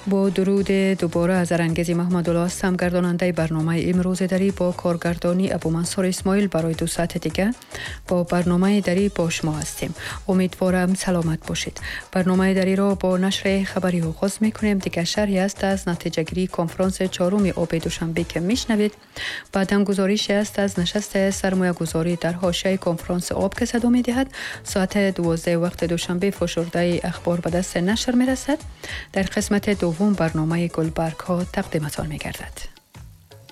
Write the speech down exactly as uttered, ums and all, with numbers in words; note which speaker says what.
Speaker 1: با درود دوباره از ارنگزی محمد الله هستم، گرداننده برنامه امروز دری با کارگردانی ابو منصور اسماعیل برای دو ساعت دیگه با برنامه دری با شما هستیم. امیدوارم سلامت باشید. برنامه دری را با نشر خبری آغاز میکنیم. دیگه شرحی است از نتیجه گیری کنفرانس چهارم آب دوشنبه که میشنوید. بعدم گزارشی است از نشست سرمایه گذاری در حاشیه کنفرانس آب که صدا میدهد. ساعت دوازده وقت دوشنبه فشرده اخبار به دست نشر میرسد. در قسمت دوم برنامه گلبرگ ها تقدیمتان می‌گردد.